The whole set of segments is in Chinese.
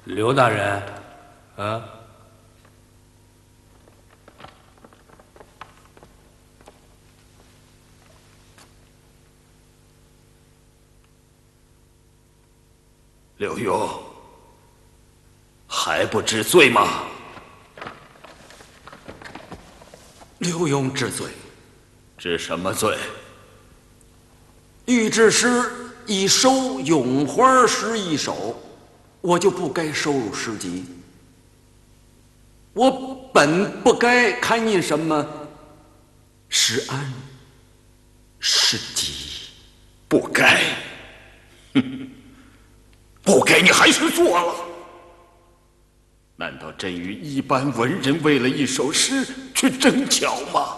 刘大人，啊？ 刘墉，还不知罪吗？ 刘墉知罪。 知什么罪？ 御制诗已收咏花诗一首，我就不该收入诗集。我本不该刊印什么诗安、诗集， 不该。哼，不该你还是做了。难道真与一般文人为了一首诗去争巧吗？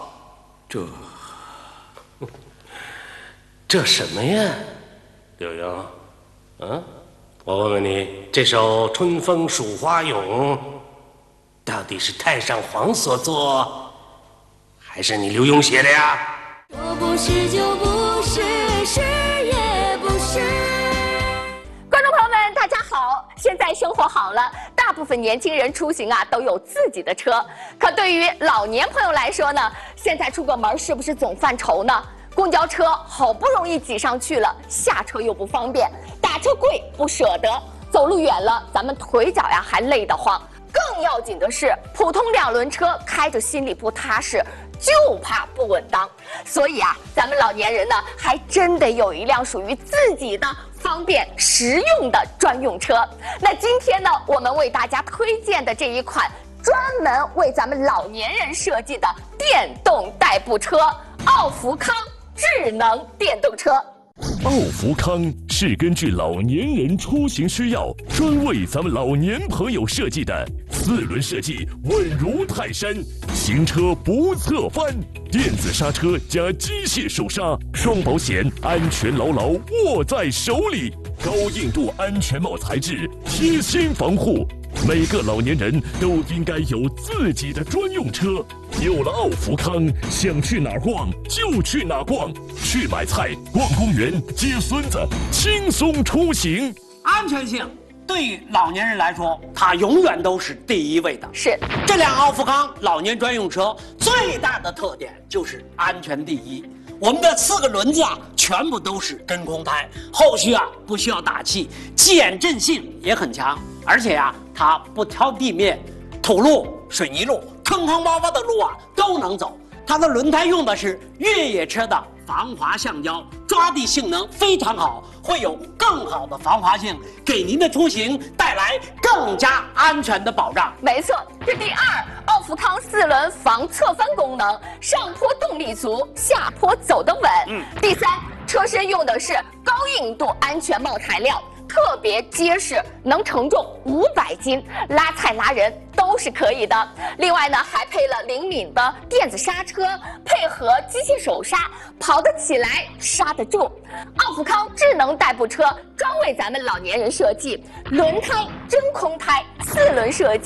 这什么呀，刘墉？我问问你，这首《春风蜀花咏》到底是太上皇所作，还是你刘墉写的呀？ 说不是就不是，是也不是。 观众朋友们，大家好！现在生活好了，大部分年轻人出行都有自己的车。可对于老年朋友来说呢，现在出个门是不是总犯愁呢？公交车好不容易挤上去了，下车又不方便，打车贵不舍得，走路远了咱们腿脚还累得慌。更要紧的是，普通2轮车开着心里不踏实，就怕不稳当。所以咱们老年人呢，还真得有一辆属于自己的方便实用的专用车。那今天呢，我们为大家推荐的这一款专门为咱们老年人设计的电动代步车——奥福康智能电动车。 奥福康是根据老年人出行需要，专为咱们老年朋友设计的4轮设计，稳如泰山，行车不侧翻，电子刹车加机械手刹，双保险，安全牢牢握在手里，高硬度安全帽材质，贴心防护。每个老年人都应该有自己的专用车。有了奥福康，想去哪儿逛就去哪儿逛，去买菜、逛公园、接孙子，轻松出行。 安全性对于老年人来说，它永远都是第一位的。 是这辆奥福康老年专用车最大的特点就是安全第一。我们的4个轮子全部都是真空胎，后续不需要打气，减震性也很强，而且它不挑地面，土路、水泥路、坑坑洼洼的路都能走。它的轮胎用的是越野车的防滑橡胶，抓地性能非常好，会有更好的防滑性，给您的出行带来更加安全的保障。 没错，这第2，奥福康4轮防侧翻功能，上坡动力足，下坡走得稳。第3，车身用的是高硬度安全帽材料，特别结实，能承重500斤，拉菜拉人都是可以的。另外呢，还配了灵敏的电子刹车，配合机械手刹，跑得起来，刹得住。奥福康智能代步车专为咱们老年人设计，轮胎真空胎，4轮设计。